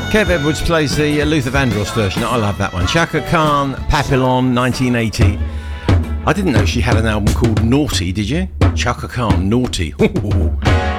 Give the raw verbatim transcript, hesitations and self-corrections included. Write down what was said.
Kev Edwards plays the uh, Luther Vandross version. I love that one. Chaka Khan, Papillon, nineteen eighty. I didn't know she had an album called Naughty, did you? Chaka Khan, Naughty.